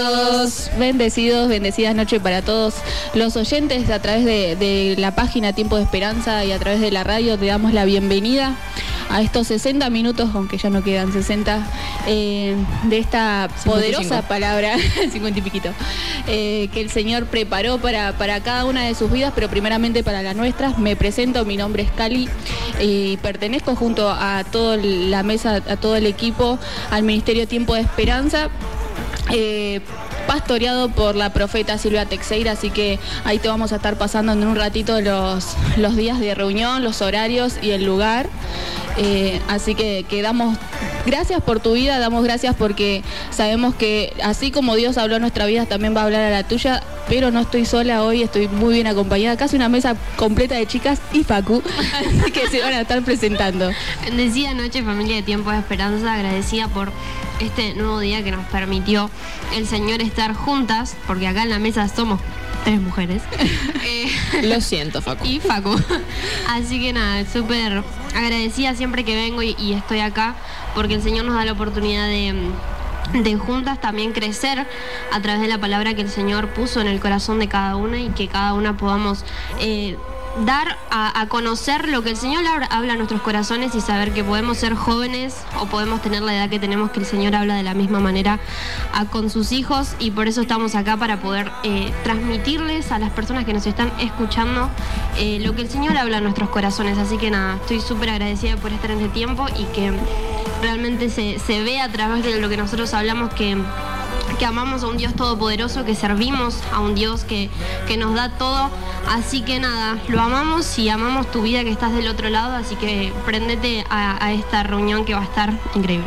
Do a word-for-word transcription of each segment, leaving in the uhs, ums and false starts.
Bendecidos, bendecidas noches para todos los oyentes a través de, de la página Tiempo de Esperanza y a través de la radio. Te damos la bienvenida a estos sesenta minutos, aunque ya no quedan sesenta, eh, de esta poderosa palabra, cincuenta y piquito, eh, que el Señor preparó para, para cada una de sus vidas, pero primeramente para las nuestras. Me presento, mi nombre es Cali y pertenezco junto a toda la mesa, a todo el equipo, al Ministerio Tiempo de Esperanza. Eh, pastoreado por la profeta Silvia Teixeira, así que ahí te vamos a estar pasando en un ratito los, los días de reunión, los horarios y el lugar. Eh, así que, que damos gracias por tu vida, damos gracias porque sabemos que así como Dios habló a nuestra vida, también va a hablar a la tuya, pero no estoy sola hoy, estoy muy bien acompañada, casi una mesa completa de chicas y Facu, así que se van a estar presentando. Bendecida noche, familia de Tiempo de Esperanza, agradecida por este nuevo día que nos permitió el Señor estar juntas, porque acá en la mesa somos tres mujeres. eh, Lo siento, Facu. Y Facu. Así que nada, súper agradecida siempre que vengo y, y estoy acá, porque el Señor nos da la oportunidad de, de juntas también crecer a través de la palabra que el Señor puso en el corazón de cada una y que cada una podamos eh, dar a, a conocer lo que el Señor habla, habla a nuestros corazones y saber que podemos ser jóvenes o podemos tener la edad que tenemos, que el Señor habla de la misma manera a, con sus hijos, y por eso estamos acá para poder eh, transmitirles a las personas que nos están escuchando eh, lo que el Señor habla a nuestros corazones. Así que nada, estoy súper agradecida por estar en este tiempo y que realmente se, se ve a través de lo que nosotros hablamos que que amamos a un Dios todopoderoso, que servimos a un Dios que, que nos da todo. Así que nada, lo amamos y amamos tu vida que estás del otro lado, así que préndete a, a esta reunión que va a estar increíble.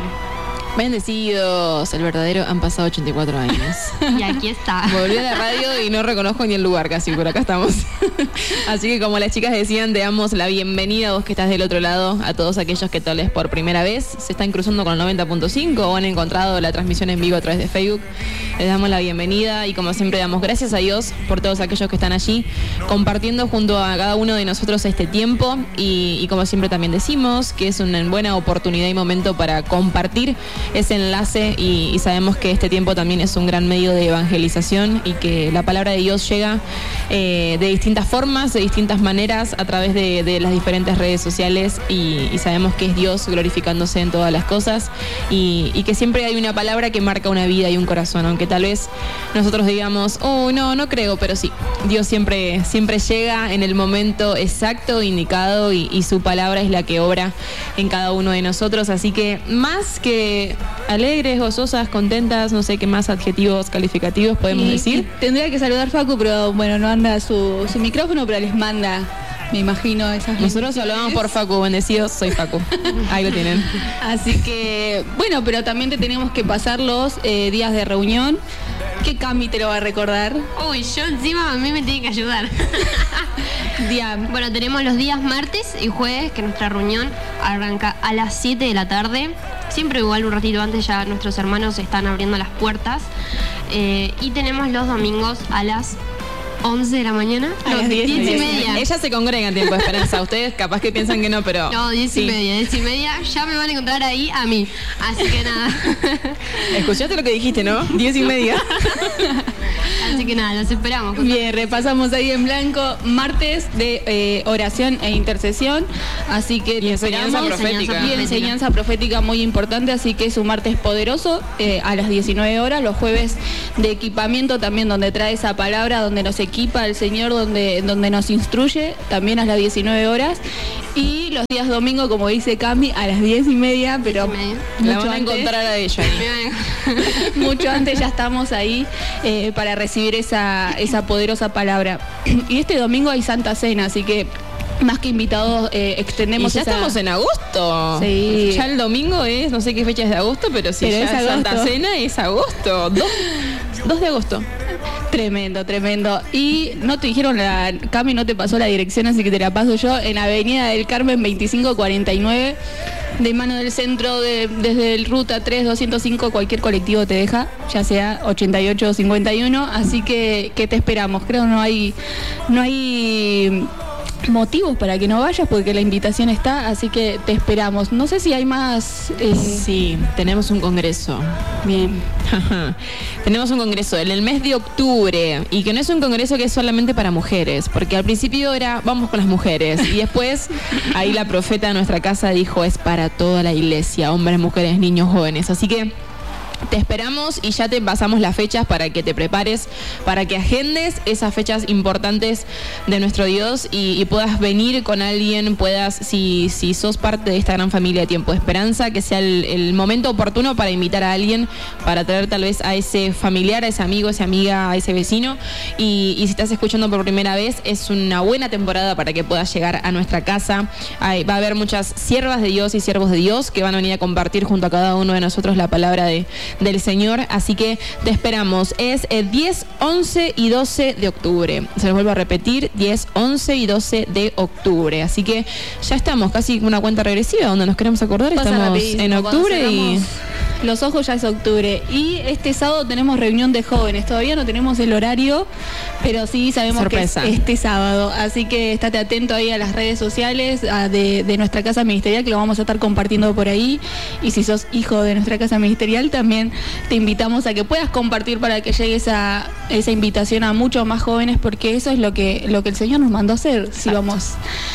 Bendecidos, el verdadero, han pasado ochenta y cuatro años. Y aquí está. Volví a la radio y no reconozco ni el lugar casi, por acá estamos. Así que como las chicas decían, te damos la bienvenida a vos que estás del otro lado, a todos aquellos que tal vez por primera vez se están cruzando con el noventa punto cinco o han encontrado la transmisión en vivo a través de Facebook. Les damos la bienvenida y como siempre damos gracias a Dios por todos aquellos que están allí compartiendo junto a cada uno de nosotros este tiempo y, y como siempre también decimos que es una buena oportunidad y momento para compartir ese enlace y, y sabemos que este tiempo también es un gran medio de evangelización y que la palabra de Dios llega eh, de distintas formas, de distintas maneras a través de, de las diferentes redes sociales y, y sabemos que es Dios glorificándose en todas las cosas y, y que siempre hay una palabra que marca una vida y un corazón, aunque tal vez nosotros digamos, oh no, no creo, pero sí, Dios siempre, siempre llega en el momento exacto, indicado y, y su palabra es la que obra en cada uno de nosotros, así que más que alegres, gozosas, contentas, no sé qué más adjetivos calificativos podemos y, decir. Y tendría que saludar Facu, pero bueno, no anda su, su micrófono, pero les manda, me imagino, esas Nosotros hablamos por Facu, bendecidos, soy Facu. Ahí lo tienen. Así que, bueno, pero también te tenemos que pasar los eh, días de reunión. ¿Qué Cami te lo va a recordar? Uy, yo encima a mí me tiene que ayudar. Día. Bueno, tenemos los días martes y jueves, que nuestra reunión arranca a las siete de la tarde. Siempre igual un ratito antes ya nuestros hermanos están abriendo las puertas. Eh, y tenemos los domingos a las once de la mañana. A No, las diez y media. Ella se congrega en Tiempo de Esperanza. Ustedes capaz que piensan que no, pero... No, diez sí. y media, diez y media. Ya me van a encontrar ahí a mí. Así que nada. Escuchaste lo que dijiste, ¿no? Diez y media. Así que nada, los esperamos. Bien, repasamos ahí en blanco, martes de eh, oración e intercesión, así que y enseñanza esperamos, profética. Y enseñanza profética muy importante, así que es un martes poderoso eh, a las diecinueve horas, los jueves de equipamiento también donde trae esa palabra, donde nos equipa el Señor, donde, donde nos instruye, también a las diecinueve horas, y los días domingo, como dice Cami, a las diez y media, pero la mucho van a antes, encontrar a ella. mucho antes ya estamos ahí eh, para recibir esa, esa poderosa palabra. Y este domingo hay Santa Cena, así que más que invitados eh, extendemos y ya esa... estamos en agosto. Sí. Ya el domingo es, no sé qué fecha es de agosto, pero si Pero ya es es Santa agosto. Cena es agosto. Dos, dos de agosto. Tremendo, tremendo. Y no te dijeron, la Cami no te pasó la dirección, así que te la paso yo, en Avenida del Carmen veinticinco cuarenta y nueve, de mano del centro, de, desde el Ruta tres doscientos cinco, cualquier colectivo te deja, ya sea ochenta y ocho o cincuenta y uno, así que, que te esperamos. Creo no hay, no hay motivos para que no vayas, porque la invitación está, así que te esperamos. No sé si hay más... Eh... Sí, tenemos un congreso. Bien. Tenemos un congreso en el mes de octubre, y que no es un congreso que es solamente para mujeres, porque al principio era vamos con las mujeres, y después ahí la profeta de nuestra casa dijo es para toda la iglesia, hombres, mujeres, niños, jóvenes. Así que te esperamos y ya te pasamos las fechas para que te prepares, para que agendes esas fechas importantes de nuestro Dios y, y puedas venir con alguien, puedas, si, si sos parte de esta gran familia de Tiempo de Esperanza, que sea el, el momento oportuno para invitar a alguien, para traer tal vez a ese familiar, a ese amigo, a esa amiga, a ese vecino. Y, y si estás escuchando por primera vez, es una buena temporada para que puedas llegar a nuestra casa. Hay, va a haber muchas siervas de Dios y siervos de Dios que van a venir a compartir junto a cada uno de nosotros la palabra de del Señor, así que te esperamos. Es el diez, once y doce de octubre. Se los vuelvo a repetir, diez, once y doce de octubre. Así que ya estamos, casi una cuenta regresiva donde nos queremos acordar. Pasa estamos rapidísimo, en octubre y... Los ojos ya es octubre. Y este sábado tenemos reunión de jóvenes. Todavía no tenemos el horario, pero sí sabemos Sorpresa. que es este sábado. Así que estate atento ahí a las redes sociales a de, de nuestra casa ministerial, que lo vamos a estar compartiendo por ahí. Y si sos hijo de nuestra casa ministerial, también te invitamos a que puedas compartir para que llegue esa, esa invitación a muchos más jóvenes, porque eso es lo que, lo que el Señor nos mandó a hacer. Exacto. Si vamos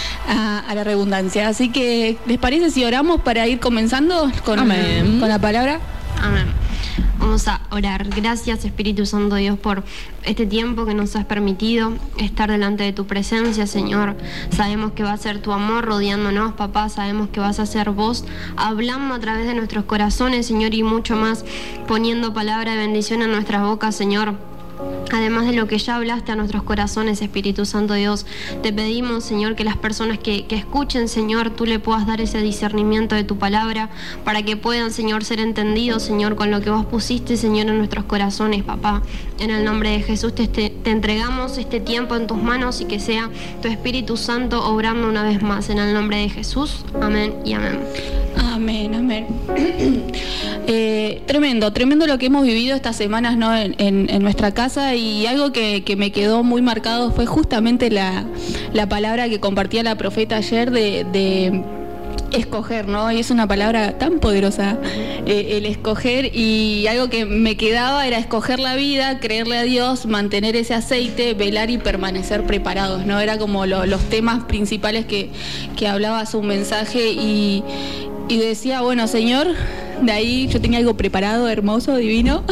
a, a la redundancia. Así que, ¿les parece si oramos para ir comenzando con, Amén. con la palabra? Amén. Vamos a orar. Gracias, Espíritu Santo Dios, por este tiempo que nos has permitido estar delante de tu presencia, Señor. Sabemos que va a ser tu amor rodeándonos, papá. Sabemos que vas a ser vos hablando a través de nuestros corazones, Señor, y mucho más, poniendo palabra de bendición en nuestras bocas, Señor. Además de lo que ya hablaste a nuestros corazones, Espíritu Santo Dios, te pedimos, Señor, que las personas que, que escuchen, Señor, tú le puedas dar ese discernimiento de tu palabra para que puedan, Señor, ser entendidos, Señor, con lo que vos pusiste, Señor, en nuestros corazones, papá. En el nombre de Jesús te, te, te entregamos este tiempo en tus manos y que sea tu Espíritu Santo obrando una vez más. En el nombre de Jesús, amén y amén. Amén, amén. eh, tremendo, tremendo lo que hemos vivido estas semanas, ¿no? en, en, en nuestra casa, y algo que, que me quedó muy marcado fue justamente la, la palabra que compartía la profeta ayer de... de escoger, ¿no? Y es una palabra tan poderosa, eh, el escoger, y algo que me quedaba era escoger la vida, creerle a Dios, mantener ese aceite, velar y permanecer preparados, ¿no? Era como lo, los temas principales que, que hablaba su mensaje, y, y decía, bueno, Señor, de ahí yo tenía algo preparado, hermoso, divino,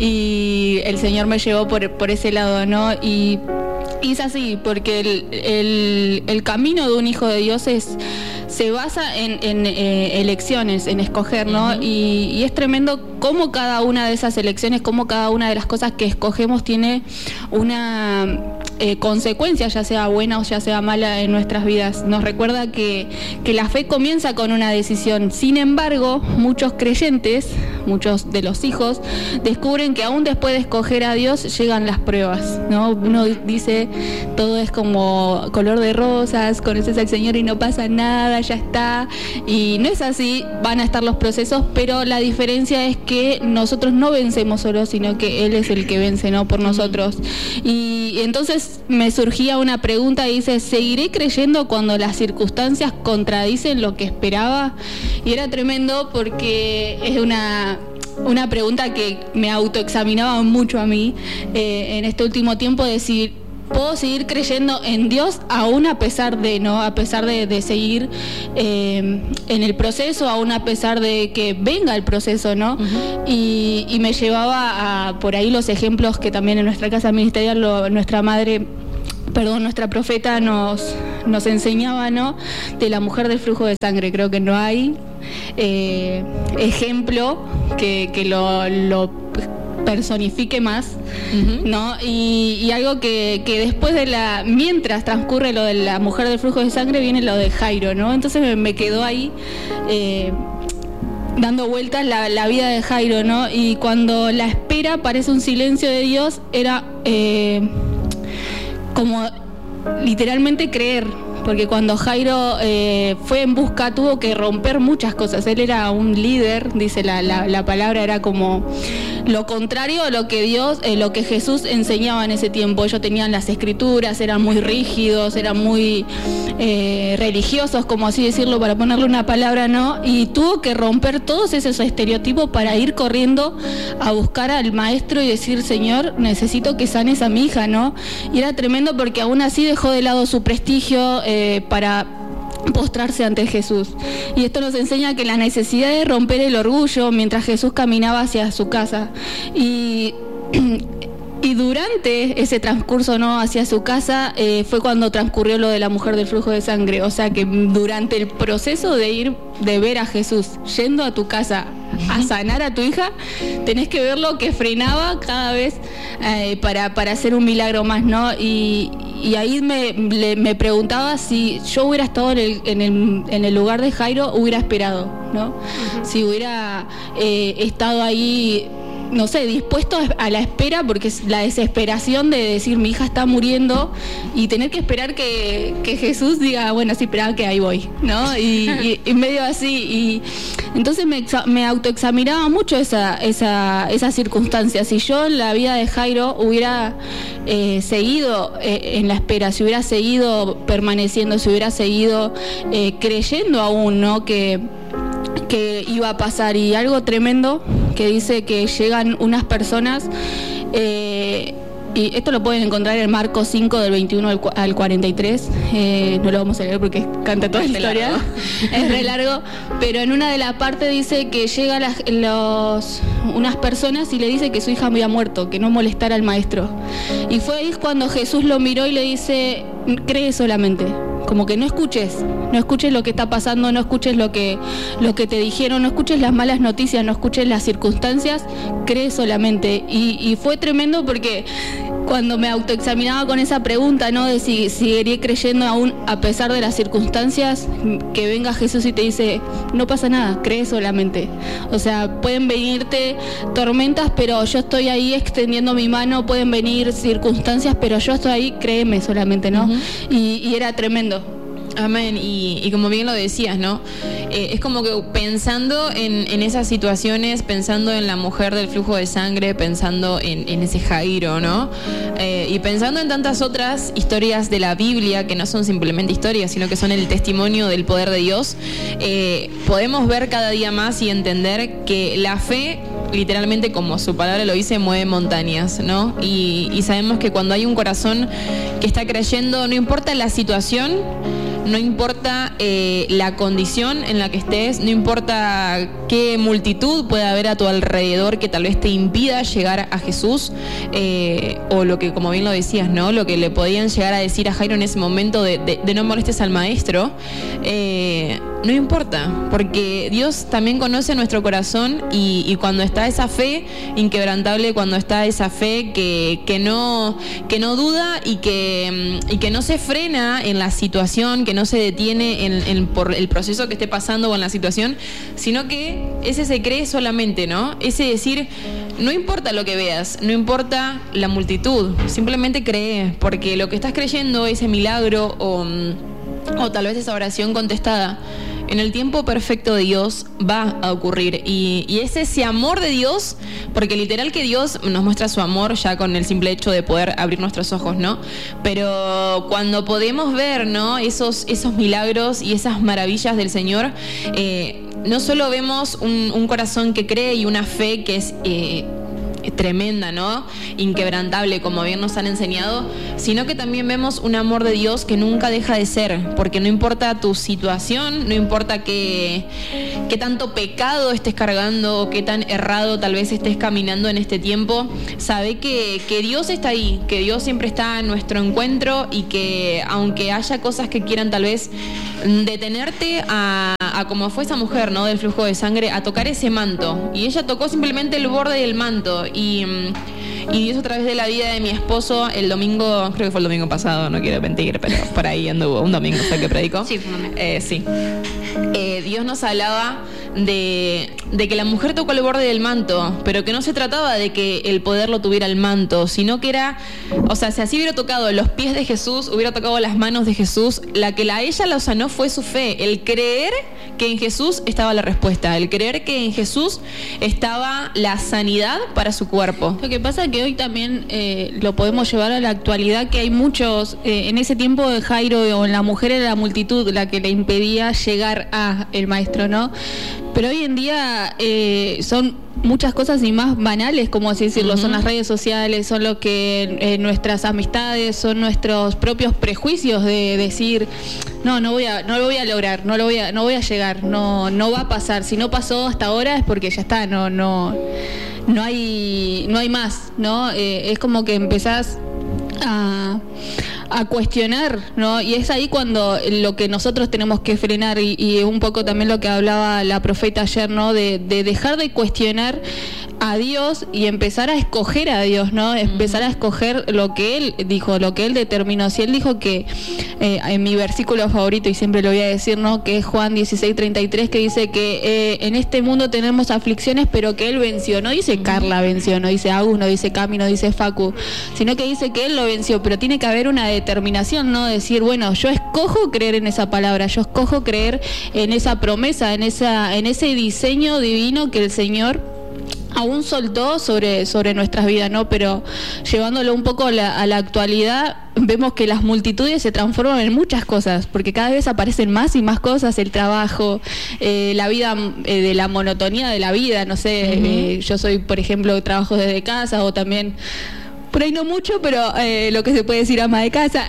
y el Señor me llevó por, por ese lado, ¿no? Y, y es así, porque el, el, el camino de un hijo de Dios es... se basa en, en eh, elecciones, en escoger, ¿no? Uh-huh. y, y es tremendo cómo cada una de esas elecciones, cómo cada una de las cosas que escogemos tiene una eh, consecuencia, ya sea buena o ya sea mala, en nuestras vidas. Nos recuerda que, que la fe comienza con una decisión. Sin embargo, muchos creyentes, muchos de los hijos, descubren que aún después de escoger a Dios llegan las pruebas, ¿no? Uno dice, todo es como color de rosas, conoces al Señor y no pasa nada, ya está, y no es así, van a estar los procesos, pero la diferencia es que nosotros no vencemos solos, sino que Él es el que vence, ¿no? Por nosotros. Y entonces me surgía una pregunta y dice, ¿seguiré creyendo cuando las circunstancias contradicen lo que esperaba? Y era tremendo porque es una... una pregunta que me autoexaminaba mucho a mí eh, en este último tiempo, decir, ¿puedo seguir creyendo en Dios aún a pesar de, no, a pesar de, de seguir eh, en el proceso, aún a pesar de que venga el proceso, ¿no? Uh-huh. y, y me llevaba a por ahí los ejemplos que también en nuestra casa ministerial lo, nuestra madre, perdón, nuestra profeta nos, nos enseñaba, ¿no? De la mujer del flujo de sangre. Creo que no hay eh, ejemplo que, que lo, lo personifique más, uh-huh. ¿no? Y, y algo que, que después de la, mientras transcurre lo de la mujer del flujo de sangre, viene lo de Jairo, ¿no? Entonces me, me quedó ahí eh, dando vueltas la, la vida de Jairo, ¿no? Y cuando la espera parece un silencio de Dios, era eh, como literalmente creer, porque cuando Jairo eh, fue en busca, tuvo que romper muchas cosas. Él era un líder, dice la, la, la palabra, era como lo contrario a lo que Dios, eh, lo que Jesús enseñaba en ese tiempo. Ellos tenían las escrituras, eran muy rígidos, eran muy eh, religiosos, como así decirlo, para ponerle una palabra, ¿no? Y tuvo que romper todos esos estereotipos para ir corriendo a buscar al maestro y decir, Señor, necesito que sanes a mi hija, ¿no? Y era tremendo porque aún así dejó de lado su prestigio eh, para postrarse ante Jesús. Y esto nos enseña que la necesidad de romper el orgullo mientras Jesús caminaba hacia su casa. Y Y durante ese transcurso, ¿no?, hacia su casa, eh, fue cuando transcurrió lo de la mujer del flujo de sangre. O sea que durante el proceso de ir, de ver a Jesús yendo a tu casa a sanar a tu hija, tenés que ver lo que frenaba cada vez eh, para, para hacer un milagro más, ¿no? Y, y ahí me, le, me preguntaba si yo hubiera estado en el, en el, en el lugar de Jairo, hubiera esperado, ¿no? Uh-huh. Si hubiera eh, estado ahí, no sé, dispuesto a la espera, porque es la desesperación de decir, mi hija está muriendo, y tener que esperar que, que Jesús diga, bueno, sí, espera que ahí voy, ¿no? Y, y, y medio así, y entonces me, me autoexaminaba mucho esa, esa, esa circunstancia. Si yo en la vida de Jairo hubiera eh, seguido eh, en la espera, si hubiera seguido permaneciendo, si hubiera seguido eh, creyendo aún, ¿no?, que que iba a pasar. Y algo tremendo que dice que llegan unas personas, eh, y esto lo pueden encontrar en Marcos cinco del veintiuno al cuarenta y tres, eh, no lo vamos a leer porque canta toda la historia, es re largo, pero en una de las partes dice que llegan las, los, unas personas y le dice que su hija había muerto, que no molestara al maestro. Y fue ahí cuando Jesús lo miró y le dice, cree solamente. Como que no escuches, no escuches lo que está pasando, no escuches lo que, lo que te dijeron, no escuches las malas noticias, no escuches las circunstancias, cree solamente. Y, y fue tremendo porque cuando me autoexaminaba con esa pregunta, ¿no?, de si seguiría creyendo aún a pesar de las circunstancias, que venga Jesús y te dice, no pasa nada, cree solamente. O sea, pueden venirte tormentas, pero yo estoy ahí extendiendo mi mano, pueden venir circunstancias, pero yo estoy ahí, créeme solamente, ¿no? Uh-huh. y, y era tremendo. Amén, y, y como bien lo decías, ¿no? Eh, es como que pensando en, en esas situaciones, pensando en la mujer del flujo de sangre, pensando en, en ese Jairo, ¿no? Eh, y pensando en tantas otras historias de la Biblia, que no son simplemente historias, sino que son el testimonio del poder de Dios, eh, podemos ver cada día más y entender que la fe, literalmente, como su palabra lo dice, mueve montañas, ¿no? Y, y sabemos que cuando hay un corazón que está creyendo, no importa la situación, no importa eh, la condición en la que estés, no importa qué multitud pueda haber a tu alrededor que tal vez te impida llegar a Jesús, eh, o lo que, como bien lo decías, ¿no?, lo que le podían llegar a decir a Jairo en ese momento de, de, de no molestes al maestro, eh, no importa, porque Dios también conoce nuestro corazón, y, y cuando está esa fe inquebrantable, cuando está esa fe que, que, no, que no duda y que, y que no se frena en la situación, que no se detiene en, en, por el proceso que esté pasando o en la situación, sino que ese se cree solamente, ¿no? Ese decir, no importa lo que veas, no importa la multitud, simplemente cree, porque lo que estás creyendo, ese milagro o, o tal vez esa oración contestada, en el tiempo perfecto de Dios va a ocurrir. Y, y es ese amor de Dios, porque literal que Dios nos muestra su amor ya con el simple hecho de poder abrir nuestros ojos, ¿no? Pero cuando podemos ver, ¿no?, esos, esos milagros y esas maravillas del Señor, eh, no solo vemos un, un corazón que cree y una fe que es Eh, tremenda, ¿no?, inquebrantable, como bien nos han enseñado, sino que también vemos un amor de Dios que nunca deja de ser, porque no importa tu situación, no importa qué, qué tanto pecado estés cargando o qué tan errado tal vez estés caminando en este tiempo, sabe que, que Dios está ahí, que Dios siempre está en nuestro encuentro, y que aunque haya cosas que quieran tal vez detenerte a, a como fue esa mujer, ¿no?, del flujo de sangre, a tocar ese manto, y ella tocó simplemente el borde del manto, y, y Dios a través de la vida de mi esposo, el domingo, creo que fue el domingo pasado, no quiero mentir, pero por ahí anduvo, un domingo fue que predicó. Sí, fue un domingo. Eh, sí. Eh, Dios nos hablaba de, de que la mujer tocó el borde del manto, pero que no se trataba de que el poder lo tuviera el manto, sino que era, o sea, si así hubiera tocado los pies de Jesús, hubiera tocado las manos de Jesús, la que a ella la sanó fue su fe, el creer que en Jesús estaba la respuesta, el creer que en Jesús estaba la sanidad para su cuerpo. Lo que pasa es que hoy también eh, lo podemos llevar a la actualidad, que hay muchos, eh, en ese tiempo de Jairo o en la mujer era la multitud la que le impedía llegar a el maestro, ¿no? Pero hoy en día eh, son muchas cosas y más banales, como así decirlo, uh-huh. Son las redes sociales, son lo que eh, nuestras amistades, son nuestros propios prejuicios de decir, no, no voy a, no lo voy a lograr, no lo voy a, no voy a llegar, no, no va a pasar. Si no pasó hasta ahora es porque ya está, no, no, no hay, no hay más, ¿no? Eh, es como que empezás a a cuestionar, ¿no? Y es ahí cuando lo que nosotros tenemos que frenar y, y un poco también lo que hablaba la profeta ayer, ¿no? De, de dejar de cuestionar a Dios y empezar a escoger a Dios, ¿no? Empezar a escoger lo que Él dijo, lo que Él determinó. Si Él dijo que, eh, en mi versículo favorito, y siempre lo voy a decir, ¿no? Que es Juan dieciséis treinta y tres, que dice que eh, en este mundo tenemos aflicciones, pero que Él venció. No dice Carla venció, no dice Agus, no dice Cami, no dice Facu, sino que dice que Él lo venció, pero tiene que haber una determinación, ¿no? Decir, bueno, yo escojo creer en esa palabra, yo escojo creer en esa promesa, en esa, en ese diseño divino que el Señor aún soltó sobre, sobre nuestras vidas, ¿no? Pero llevándolo un poco a la, a la actualidad, vemos que las multitudes se transforman en muchas cosas, porque cada vez aparecen más y más cosas, el trabajo, eh, la vida, eh, de la monotonía de la vida, no sé, uh-huh. eh, yo soy, por ejemplo, trabajo desde casa, o también, por ahí no mucho, pero eh, lo que se puede decir ama de casa.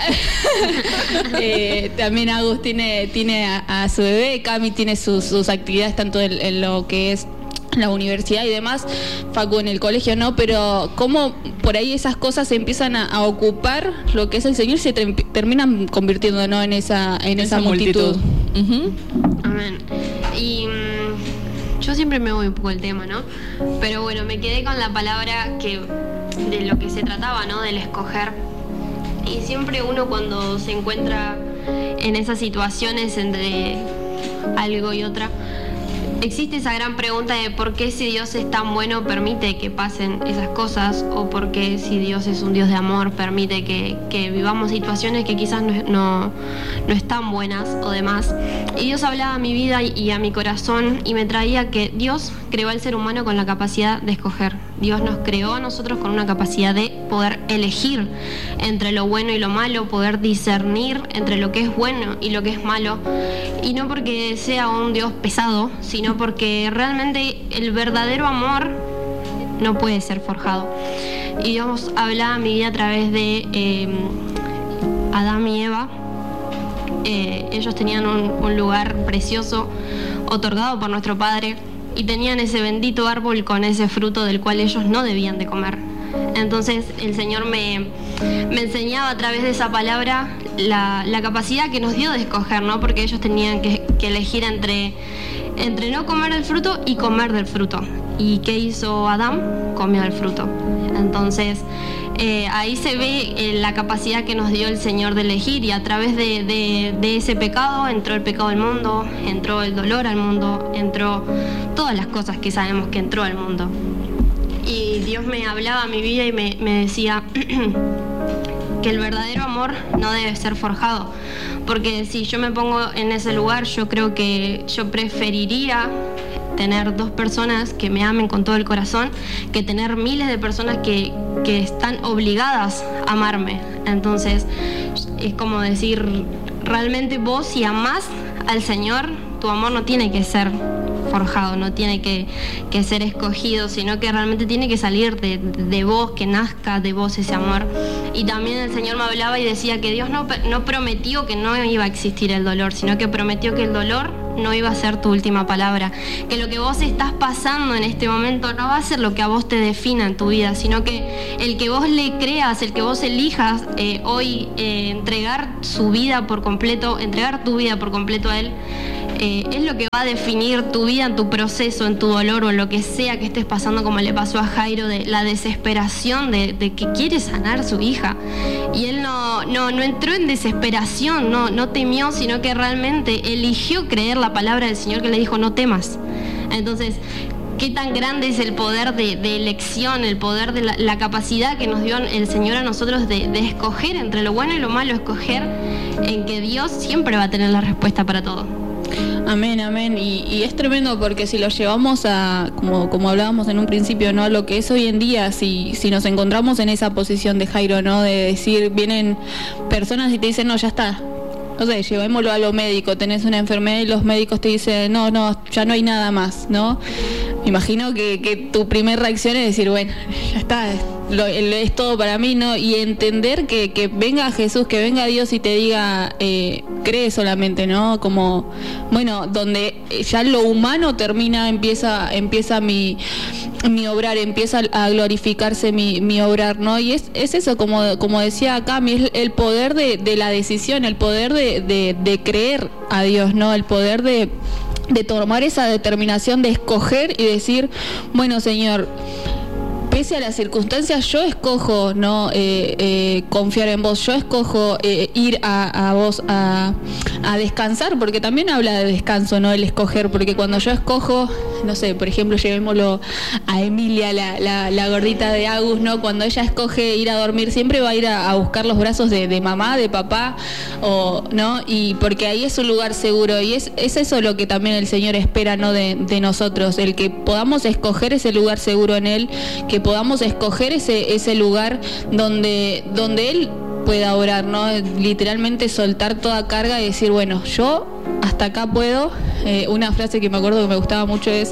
eh, también Agus tiene, tiene a, a su bebé, Cami tiene sus, sus actividades tanto en, en lo que es la universidad y demás, Facu en el colegio, ¿no? Pero cómo por ahí esas cosas se empiezan a, a ocupar lo que es el Señor y se ter- terminan convirtiendo, ¿no? En esa, en esa, esa multitud. multitud. Uh-huh. Amén. Y mmm, yo siempre me voy un poco del tema, ¿no? Pero bueno, me quedé con la palabra que de lo que se trataba, ¿no? Del escoger. Y siempre uno cuando se encuentra en esas situaciones entre algo y otra, existe esa gran pregunta de por qué, si Dios es tan bueno, permite que pasen esas cosas, o por qué, si Dios es un Dios de amor, permite que, que vivamos situaciones que quizás no, no, no están buenas o demás. Y Dios hablaba a mi vida y a mi corazón y me traía que Dios creó al ser humano con la capacidad de escoger. Dios nos creó a nosotros con una capacidad de poder elegir entre lo bueno y lo malo, poder discernir entre lo que es bueno y lo que es malo. Y no porque sea un Dios pesado, sino porque realmente el verdadero amor no puede ser forjado. Y Dios hablaba a mi vida a través de eh, Adán y Eva. Eh, ellos tenían un, un lugar precioso otorgado por nuestro Padre y tenían ese bendito árbol con ese fruto del cual ellos no debían de comer. Entonces el Señor me, me enseñaba a través de esa palabra la, la capacidad que nos dio de escoger, ¿no? Porque ellos tenían que, que elegir entre, entre no comer del fruto y comer del fruto. ¿Y qué hizo Adán? Comió del fruto. Entonces eh, ahí se ve eh, la capacidad que nos dio el Señor de elegir, y a través de, de, de ese pecado entró el pecado al mundo, entró el dolor al mundo, entró todas las cosas que sabemos que entró al mundo. Y Dios me hablaba a mi vida y me, me decía que el verdadero amor no debe ser forjado, porque si yo me pongo en ese lugar, yo creo que yo preferiría tener dos personas que me amen con todo el corazón que tener miles de personas que, que están obligadas a amarme. Entonces es como decir, realmente vos, si amás al Señor, tu amor no tiene que ser forjado, no tiene que, que ser escogido, sino que realmente tiene que salir de, de vos, que nazca de vos ese amor. Y también el Señor me hablaba y decía que Dios no, no prometió que no iba a existir el dolor, sino que prometió que el dolor no iba a ser tu última palabra, que lo que vos estás pasando en este momento no va a ser lo que a vos te defina en tu vida, sino que el que vos le creas, el que vos elijas eh, hoy eh, entregar su vida por completo, entregar tu vida por completo a Él, eh, es lo que va a definir tu vida, en tu proceso, en tu dolor o en lo que sea que estés pasando, como le pasó a Jairo, de la desesperación de, de que quiere sanar a su hija. Y él no, no, no entró en desesperación, no, no temió, sino que realmente eligió creer la palabra del Señor que le dijo, no temas. Entonces, qué tan grande es el poder de, de elección, el poder de la, la capacidad que nos dio el Señor a nosotros de, de escoger entre lo bueno y lo malo, escoger en que Dios siempre va a tener la respuesta para todo. Amén, amén. Y, y es tremendo porque si lo llevamos a, como, como hablábamos en un principio, ¿no? Lo que es hoy en día, si, si nos encontramos en esa posición de Jairo, ¿no? De decir, vienen personas y te dicen, no, ya está. No sé, llevémoslo a lo médico, tenés una enfermedad y los médicos te dicen, no, no, ya no hay nada más, ¿no? Me imagino que, que tu primer reacción es decir, bueno, ya está, es, lo, es todo para mí, ¿no? Y entender que, que venga Jesús, que venga Dios y te diga, eh, cree solamente, ¿no? Como, bueno, donde ya lo humano termina, empieza, empieza mi... mi obrar, empieza a glorificarse mi, mi obrar, ¿no? Y es, es eso, como, como decía Cami, es el poder de, de la decisión, el poder de, de, de creer a Dios, ¿no? El poder de, de tomar esa determinación de escoger y decir, bueno, Señor, pese a las circunstancias, yo escojo no eh, eh, confiar en vos, yo escojo eh, ir a, a vos a, a descansar, porque también habla de descanso, ¿no? El escoger, porque cuando yo escojo, no sé, por ejemplo, llevémoslo a Emilia, la, la, la gordita de Agus, ¿no? Cuando ella escoge ir a dormir, siempre va a ir a, a buscar los brazos de, de mamá, de papá, o, ¿no? Y porque ahí es un lugar seguro, y es, es eso lo que también el Señor espera, ¿no? De, de nosotros, el que podamos escoger ese lugar seguro en Él, que podamos escoger ese, ese lugar donde, donde Él pueda orar, ¿no? Literalmente soltar toda carga y decir, bueno, yo hasta acá puedo. Eh, una frase que me acuerdo que me gustaba mucho es,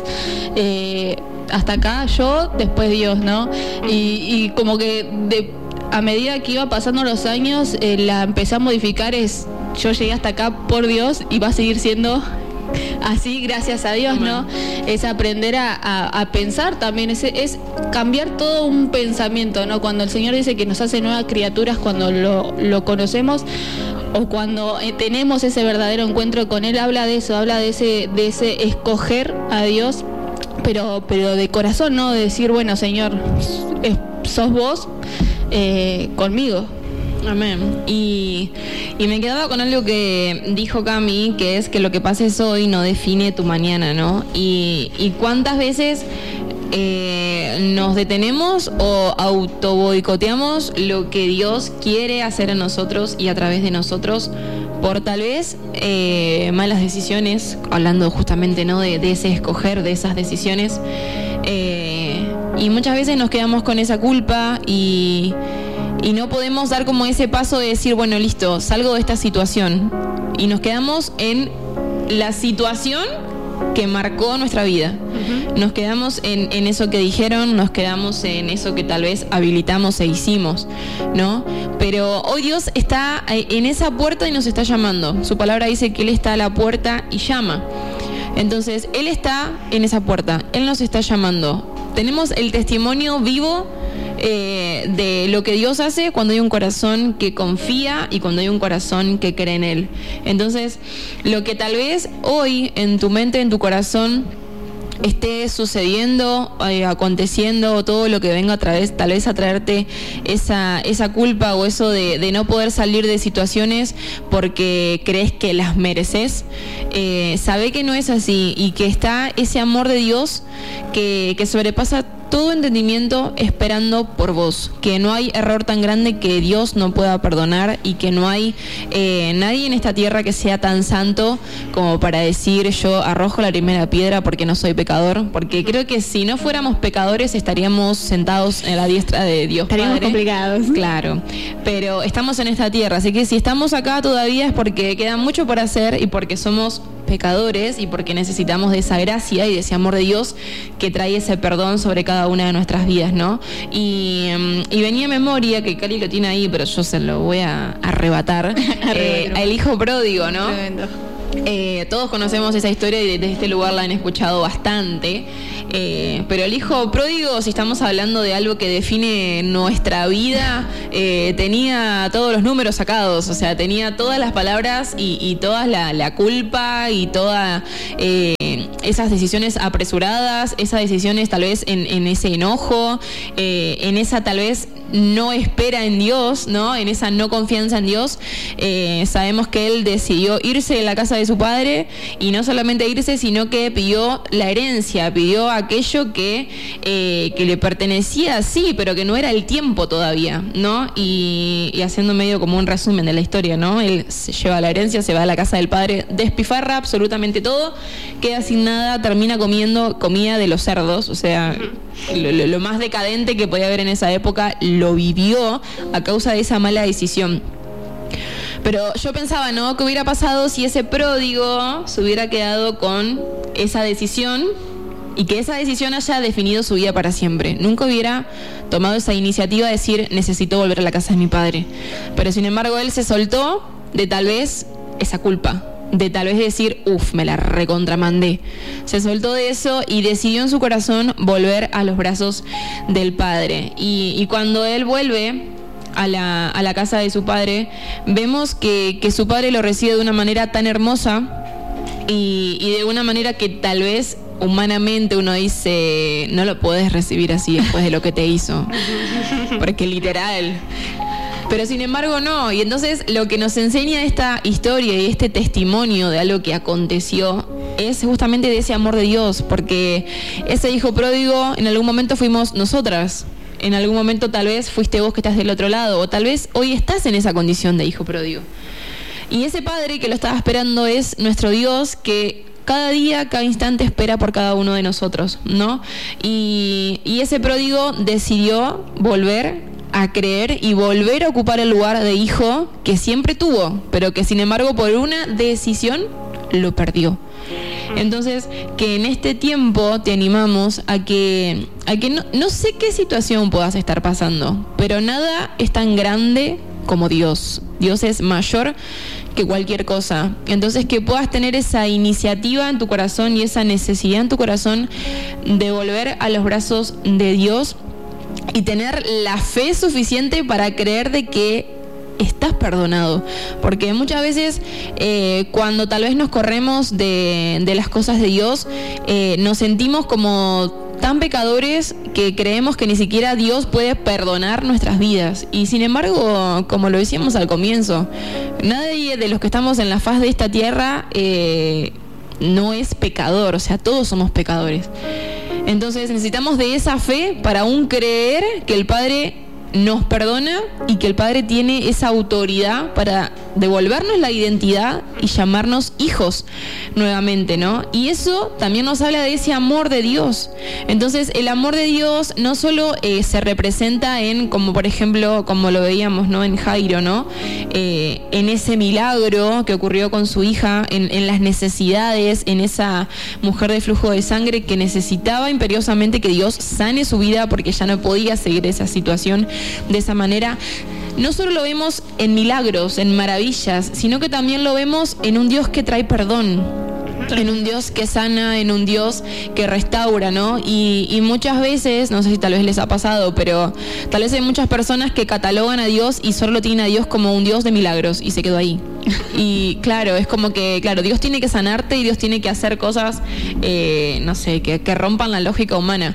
eh, hasta acá yo, después Dios, ¿no? Y, y como que de, a medida que iba pasando los años, eh, la empecé a modificar, es, yo llegué hasta acá por Dios y va a seguir siendo así, gracias a Dios, ¿no? Es aprender a, a, a pensar también, es, es cambiar todo un pensamiento, ¿no? Cuando el Señor dice que nos hace nuevas criaturas, cuando lo, lo conocemos o cuando eh, tenemos ese verdadero encuentro con Él, habla de eso, habla de ese, de ese escoger a Dios, pero, pero de corazón, ¿no? De decir, bueno, Señor, es, sos vos eh, conmigo. Amén. Y, y me quedaba con algo que dijo Cami, que es que lo que pases hoy no define tu mañana, ¿no? Y, y cuántas veces eh, nos detenemos o autoboicoteamos lo que Dios quiere hacer en nosotros y a través de nosotros por tal vez eh, malas decisiones, hablando justamente, ¿no? de, de ese escoger, de esas decisiones. Eh, y muchas veces nos quedamos con esa culpa y... Y no podemos dar como ese paso de decir, bueno, listo, salgo de esta situación. Y nos quedamos en la situación que marcó nuestra vida. Uh-huh. Nos quedamos en, en eso que dijeron, nos quedamos en eso que tal vez habilitamos e hicimos, ¿no? Pero hoy Dios está en esa puerta y nos está llamando. Su palabra dice que Él está a la puerta y llama. Entonces, Él está en esa puerta, Él nos está llamando. Tenemos el testimonio vivo eh, de lo que Dios hace cuando hay un corazón que confía y cuando hay un corazón que cree en Él. Entonces, lo que tal vez hoy en tu mente, en tu corazón, esté sucediendo, eh, aconteciendo, todo lo que venga a través, tal vez a traerte esa, esa culpa o eso de, de no poder salir de situaciones porque crees que las mereces, eh, sabe que no es así y que está ese amor de Dios que, que sobrepasa todo entendimiento esperando por vos, que no hay error tan grande que Dios no pueda perdonar y que no hay eh, nadie en esta tierra que sea tan santo como para decir yo arrojo la primera piedra porque no soy pecador, porque creo que si no fuéramos pecadores estaríamos sentados en la diestra de Dios Padre. Estaríamos complicados. Claro, pero estamos en esta tierra, así que si estamos acá todavía es porque queda mucho por hacer y porque somos pecadores y porque necesitamos de esa gracia y de ese amor de Dios que trae ese perdón sobre cada una de nuestras vidas, ¿no? Y, y venía a memoria, que Cali lo tiene ahí, pero yo se lo voy a arrebatar, eh, el hijo pródigo, ¿no? Tremendo. Eh, todos conocemos esa historia y desde este lugar la han escuchado bastante. Eh, pero el hijo pródigo, si estamos hablando de algo que define nuestra vida, eh, tenía todos los números sacados, o sea, tenía todas las palabras y, y toda la, la culpa y todas eh, esas decisiones apresuradas, esas decisiones tal vez en, en ese enojo, eh, en esa tal vez no espera en Dios, ¿no? En esa no confianza en Dios. Eh, sabemos que él decidió irse de la casa de su padre y no solamente irse, sino que pidió la herencia, pidió aquello que, eh, que le pertenecía, sí, pero que no era el tiempo todavía, ¿no? Y, y haciendo medio como un resumen de la historia, ¿no? Él se lleva la herencia, se va a la casa del padre, despifarra absolutamente todo, queda sin nada, termina comiendo comida de los cerdos, o sea, lo, lo, lo más decadente que podía haber en esa época, lo vivió a causa de esa mala decisión. Pero yo pensaba, ¿no? ¿Qué hubiera pasado si ese pródigo se hubiera quedado con esa decisión y que esa decisión haya definido su vida para siempre? Nunca hubiera tomado esa iniciativa de decir, necesito volver a la casa de mi padre. Pero sin embargo, él se soltó de tal vez esa culpa, de tal vez decir, uff, me la recontramandé. Se soltó de eso y decidió en su corazón volver a los brazos del padre. Y, y cuando él vuelve a la, a la casa de su padre, vemos que, que su padre lo recibe de una manera tan hermosa y, y de una manera que tal vez humanamente uno dice, no lo puedes recibir así después de lo que te hizo. Porque literal... Pero sin embargo no, y entonces lo que nos enseña esta historia y este testimonio de algo que aconteció es justamente de ese amor de Dios, porque ese hijo pródigo en algún momento fuimos nosotras, en algún momento tal vez fuiste vos que estás del otro lado, o tal vez hoy estás en esa condición de hijo pródigo. Y ese padre que lo estaba esperando es nuestro Dios, que cada día, cada instante espera por cada uno de nosotros, ¿no? Y, y ese pródigo decidió volver a creer y volver a ocupar el lugar de hijo que siempre tuvo, pero que sin embargo por una decisión lo perdió. Entonces, que en este tiempo te animamos a que, a que no, no sé qué situación puedas estar pasando, pero nada es tan grande como Dios. Dios es mayor que cualquier cosa. Entonces, que puedas tener esa iniciativa en tu corazón y esa necesidad en tu corazón de volver a los brazos de Dios y tener la fe suficiente para creer de que estás perdonado, porque muchas veces eh, cuando tal vez nos corremos de, de las cosas de Dios, eh, nos sentimos como tan pecadores que creemos que ni siquiera Dios puede perdonar nuestras vidas. Y sin embargo, como lo decíamos al comienzo, nadie de los que estamos en la faz de esta tierra eh, no es pecador, o sea, todos somos pecadores. Entonces necesitamos de esa fe para aún creer que el Padre nos perdona y que el Padre tiene esa autoridad para devolvernos la identidad y llamarnos hijos nuevamente, ¿no? Y eso también nos habla de ese amor de Dios. Entonces, el amor de Dios no solo eh, se representa en, como por ejemplo, como lo veíamos, ¿no? En Jairo, ¿no? Eh, en ese milagro que ocurrió con su hija, en, en las necesidades, en esa mujer de flujo de sangre que necesitaba imperiosamente que Dios sane su vida porque ya no podía seguir esa situación de esa manera. No solo lo vemos en milagros, en maravillas, sino que también lo vemos en un Dios que trae perdón, en un Dios que sana, en un Dios que restaura, ¿no? Y, y muchas veces, no sé si tal vez les ha pasado, pero tal vez hay muchas personas que catalogan a Dios y solo tienen a Dios como un Dios de milagros y se quedó ahí. Y claro, es como que, claro, Dios tiene que sanarte y Dios tiene que hacer cosas, eh, no sé, que, que rompan la lógica humana.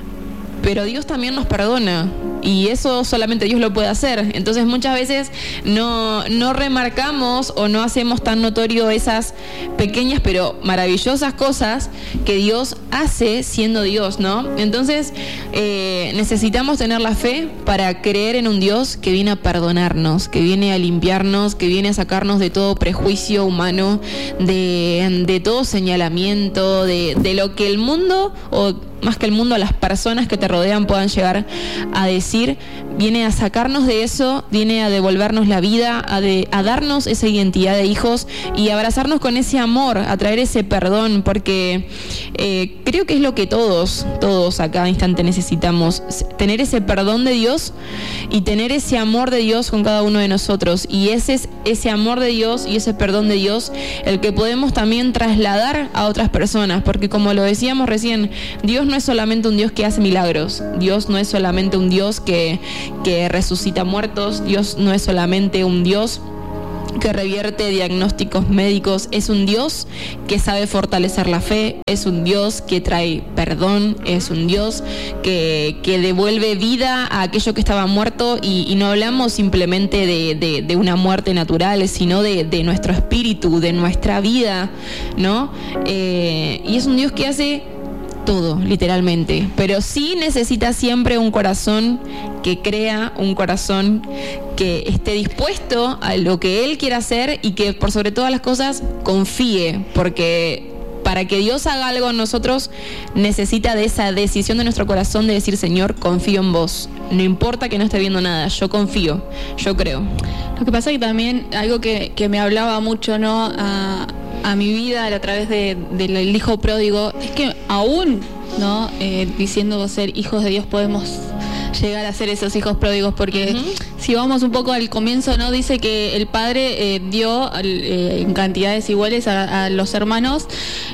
Pero Dios también nos perdona y eso solamente Dios lo puede hacer. Entonces muchas veces no, no remarcamos o no hacemos tan notorio esas pequeñas pero maravillosas cosas que Dios hace siendo Dios, ¿no? Entonces eh, necesitamos tener la fe para creer en un Dios que viene a perdonarnos, que viene a limpiarnos, que viene a sacarnos de todo prejuicio humano, de, de todo señalamiento, de, de lo que el mundo o más que el mundo, a las personas que te rodean puedan llegar a decir, viene a sacarnos de eso, viene a devolvernos la vida, a, de, a darnos esa identidad de hijos y abrazarnos con ese amor, a traer ese perdón, porque eh, creo que es lo que todos, todos a cada instante necesitamos, tener ese perdón de Dios y tener ese amor de Dios con cada uno de nosotros, y ese es ese amor de Dios y ese perdón de Dios el que podemos también trasladar a otras personas, porque como lo decíamos recién, Dios no es solamente un Dios que hace milagros, Dios no es solamente un Dios que, que resucita muertos, Dios no es solamente un Dios que revierte diagnósticos médicos, es un Dios que sabe fortalecer la fe, es un Dios que trae perdón, es un Dios que, que devuelve vida a aquello que estaba muerto, y, y no hablamos simplemente de, de, de una muerte natural, sino de, de nuestro espíritu, de nuestra vida, ¿no? Eh, y es un Dios que hace todo, literalmente, pero sí necesita siempre un corazón que crea, un corazón que esté dispuesto a lo que Él quiera hacer y que por sobre todas las cosas confíe, porque para que Dios haga algo en nosotros necesita de esa decisión de nuestro corazón de decir, Señor, confío en vos, no importa que no esté viendo nada, yo confío, yo creo. Lo que pasa es que también algo que, que me hablaba mucho, ¿no?, a, a mi vida a través de, de, del hijo pródigo, es que aún, ¿no?, eh, diciendo ser hijos de Dios podemos llegar a ser esos hijos pródigos, porque uh-huh. si vamos un poco al comienzo, ¿no?, dice que el padre eh, dio eh, en cantidades iguales a, a los hermanos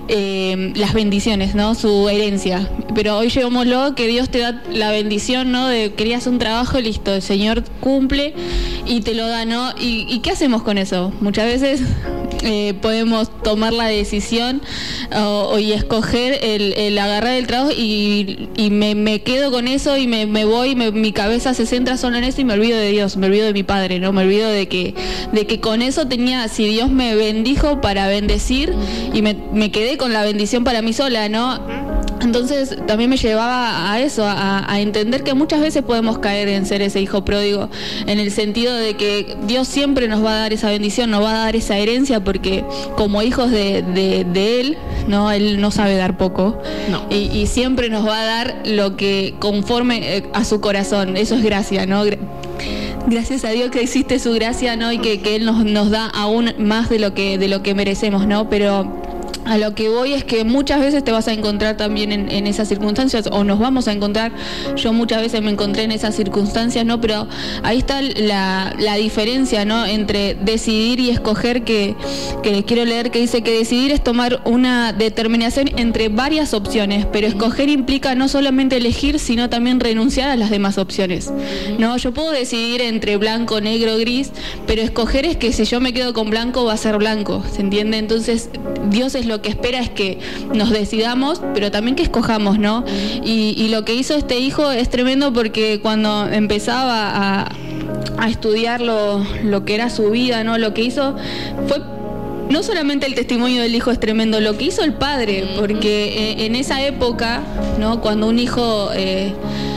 eh, las bendiciones, ¿no?, su herencia, pero hoy llevémoslo que Dios te da la bendición, ¿no?, de querías un trabajo, listo, el Señor cumple y te lo da, ¿no? ¿Y, y qué hacemos con eso? Muchas veces Eh, podemos tomar la decisión o, o y escoger el, el agarrar el trabajo y, y me, me quedo con eso y me, me voy, me, mi cabeza se centra solo en eso y me olvido de Dios, me olvido de mi Padre, ¿no? Me olvido de que, de que con eso tenía, si Dios me bendijo para bendecir y me, me quedé con la bendición para mí sola, ¿no? Entonces también me llevaba a eso, a, a entender que muchas veces podemos caer en ser ese hijo pródigo, en el sentido de que Dios siempre nos va a dar esa bendición, nos va a dar esa herencia, porque como hijos de, de, de Él, no, Él no sabe dar poco, no. y, y siempre nos va a dar lo que conforme a su corazón, eso es gracia, ¿no? Gracias a Dios que existe su gracia, ¿no? Y que, que Él nos, nos da aún más de lo que, de lo que merecemos, ¿no? Pero a lo que voy es que muchas veces te vas a encontrar también en, en esas circunstancias, o nos vamos a encontrar, yo muchas veces me encontré en esas circunstancias, ¿no? Pero ahí está la, la diferencia, ¿no?, entre decidir y escoger, que, que les quiero leer, que dice que decidir es tomar una determinación entre varias opciones, pero escoger implica no solamente elegir, sino también renunciar a las demás opciones, ¿no? Yo puedo decidir entre blanco, negro, gris, pero escoger es que si yo me quedo con blanco va a ser blanco, ¿se entiende? Entonces Dios es lo que espera, es que nos decidamos, pero también que escojamos, ¿no? Y, y lo que hizo este hijo es tremendo, porque cuando empezaba a, a estudiar lo, lo que era su vida, ¿no?, lo que hizo fue... No solamente el testimonio del hijo es tremendo, lo que hizo el padre, porque eh, en esa época, ¿no?, cuando un hijo eh,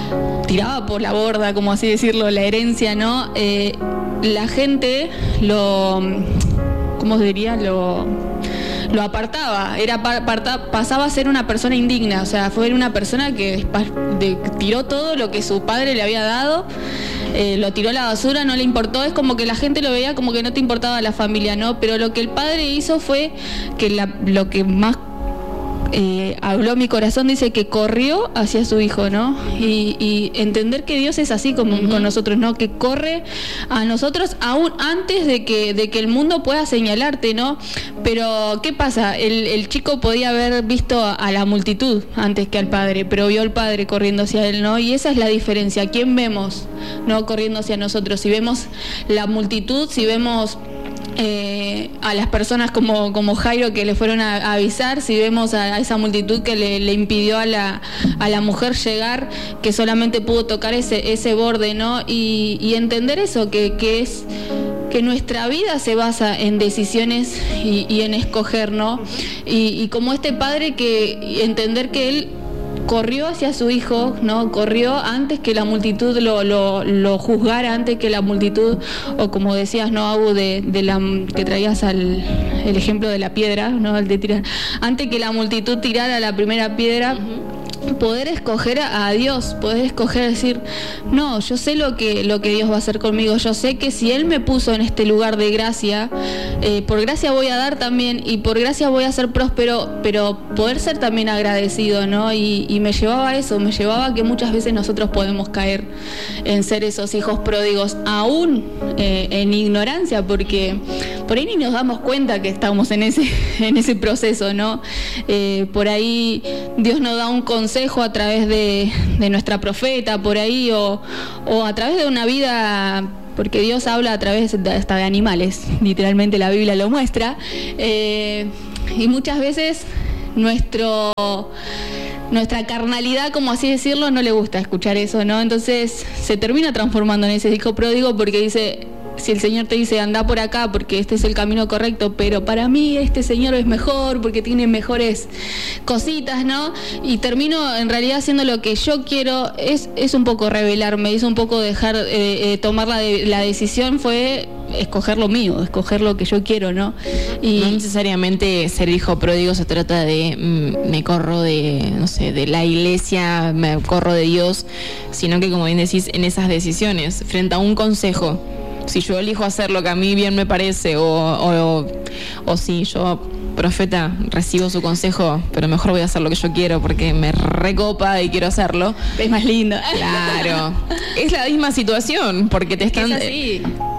tiraba por la borda, como así decirlo, la herencia, ¿no?, eh, la gente lo... ¿Cómo se diría? Lo... lo apartaba, era aparta, pasaba a ser una persona indigna, o sea, fue una persona que de, tiró todo lo que su padre le había dado, eh, lo tiró a la basura, no le importó, es como que la gente lo veía como que no te importaba la familia, ¿no? Pero lo que el padre hizo fue que la, lo que más Eh, habló mi corazón, dice que corrió hacia su hijo, ¿no? Y, y entender que Dios es así como uh-huh. con nosotros, ¿no? Que corre a nosotros aún antes de que, de que el mundo pueda señalarte, ¿no? Pero, ¿qué pasa? El, el chico podía haber visto a, a la multitud antes que al padre, pero vio al padre corriendo hacia él, ¿no? Y esa es la diferencia. ¿Quién vemos, no, corriendo hacia nosotros? Si vemos la multitud, si vemos... Eh, a las personas como, como Jairo, que le fueron a, a avisar, si vemos a, a esa multitud que le, le impidió a la, a la mujer llegar, que solamente pudo tocar ese, ese borde, ¿no? Y, y entender eso, que, que es que nuestra vida se basa en decisiones y, y en escoger, ¿no? Y, y como este padre, que entender que él corrió hacia su hijo, ¿no? Corrió antes que la multitud lo, lo, lo juzgara, antes que la multitud, o como decías, ¿no, Abu, de, de la que traías al, el ejemplo de la piedra, ¿no? El de tirar, antes que la multitud tirara la primera piedra, uh-huh. poder escoger a, a Dios, poder escoger decir, no, yo sé lo que, lo que Dios va a hacer conmigo, yo sé que si Él me puso en este lugar de gracia, eh, por gracia voy a dar también, y por gracia voy a ser próspero, pero poder ser también agradecido, ¿no? Y, y me llevaba a eso, me llevaba a que muchas veces nosotros podemos caer en ser esos hijos pródigos, aún eh, en ignorancia, porque por ahí ni nos damos cuenta que estamos en ese, en ese proceso, ¿no? Eh, por ahí Dios nos da un consejo a través de, de nuestra profeta, por ahí, o, o a través de una vida, porque Dios habla a través de, hasta de animales, literalmente la Biblia lo muestra, eh, y muchas veces nuestro... nuestra carnalidad, como así decirlo, no le gusta escuchar eso, ¿no? Entonces se termina transformando en ese hijo pródigo porque dice, si el Señor te dice anda por acá porque este es el camino correcto, pero para mí este Señor es mejor porque tiene mejores cositas, ¿no? Y termino en realidad haciendo lo que yo quiero, es, es un poco rebelarme, es un poco dejar, eh, eh, tomar la, de, la decisión fue escoger lo mío, escoger lo que yo quiero, ¿no? Y no necesariamente ser hijo pródigo se trata de mm, me corro de, no sé, de la iglesia, me corro de Dios, sino que, como bien decís, en esas decisiones, frente a un consejo, si yo elijo hacer lo que a mí bien me parece, o, o, o si yo, profeta, recibo su consejo, pero mejor voy a hacer lo que yo quiero porque me recopa y quiero hacerlo. Es más lindo. Claro. Es la misma situación, porque te están... Es así.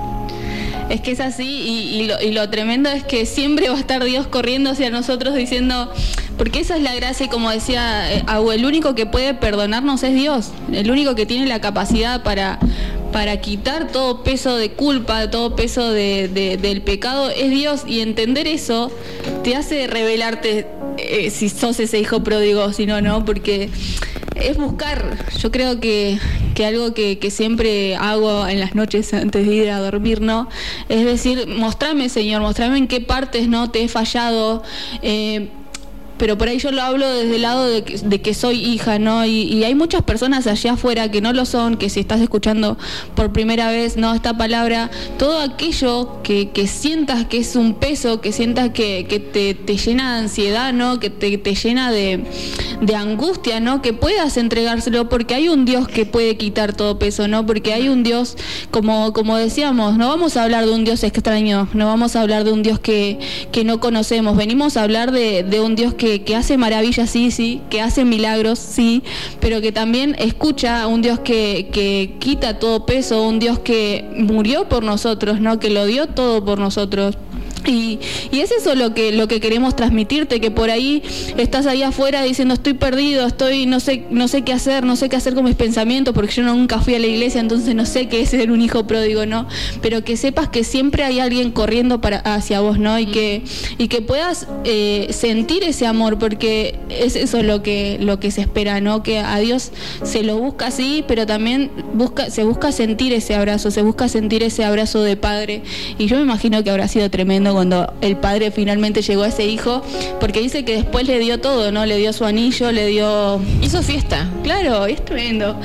Es que es así, y, y, lo, y lo tremendo es que siempre va a estar Dios corriendo hacia nosotros diciendo, porque esa es la gracia, y como decía eh, Abu, el único que puede perdonarnos es Dios, el único que tiene la capacidad para, para quitar todo peso de culpa, todo peso de, de, del pecado es Dios, y entender eso te hace revelarte eh, si sos ese hijo pródigo o si no, no, porque es buscar, yo creo que, que algo que, que siempre hago en las noches antes de ir a dormir, ¿no? Es decir, mostrame, Señor, mostrame en qué partes no te he fallado, eh, pero por ahí yo lo hablo desde el lado de que, de que soy hija, ¿no? Y, y hay muchas personas allá afuera que no lo son, que si estás escuchando por primera vez, ¿no? Esta palabra, todo aquello que, que sientas que es un peso, que sientas que, que te, te llena de ansiedad, ¿no? Que te, te llena de, de angustia, ¿no? Que puedas entregárselo, porque hay un Dios que puede quitar todo peso, ¿no? Porque hay un Dios, como, como decíamos, no vamos a hablar de un Dios extraño, no vamos a hablar de un Dios que, que no conocemos, venimos a hablar de, de un Dios que Que, que hace maravillas, sí, sí, que hace milagros, sí, pero que también escucha, un Dios que, que quita todo peso, un Dios que murió por nosotros, ¿no? Que lo dio todo por nosotros. Y, y es eso lo que lo que queremos transmitirte, que por ahí estás ahí afuera diciendo estoy perdido, estoy no sé no sé qué hacer, no sé qué hacer con mis pensamientos porque yo no, nunca fui a la iglesia, entonces no sé qué es ser un hijo pródigo, ¿no? Pero que sepas que siempre hay alguien corriendo para hacia vos, ¿no? Y que y que puedas eh, sentir ese amor, porque es eso lo que lo que se espera, ¿no? Que a Dios se lo busca así, pero también busca se busca sentir ese abrazo, se busca sentir ese abrazo de padre, y yo me imagino que habrá sido tremendo cuando el padre finalmente llegó a ese hijo, porque dice que después le dio todo, ¿no? Le dio su anillo, le dio... Hizo fiesta. Claro, es tremendo,